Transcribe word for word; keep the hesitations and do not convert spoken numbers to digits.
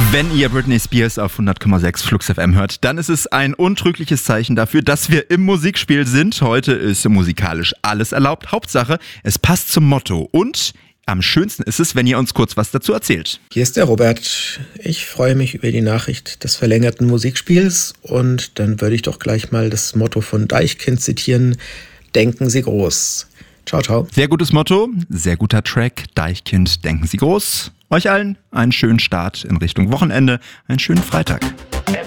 Wenn ihr Britney Spears auf hundert Komma sechs Flux F M hört, dann ist es ein untrügliches Zeichen dafür, dass wir im Musikspiel sind. Heute ist musikalisch alles erlaubt. Hauptsache, es passt zum Motto. Und am schönsten ist es, wenn ihr uns kurz was dazu erzählt. Hier ist der Robert. Ich freue mich über die Nachricht des verlängerten Musikspiels. Und dann würde ich doch gleich mal das Motto von Deichkind zitieren. Denken Sie groß. Ciao, ciao. Sehr gutes Motto, sehr guter Track. Deichkind, denken Sie groß. Euch allen einen schönen Start in Richtung Wochenende, einen schönen Freitag.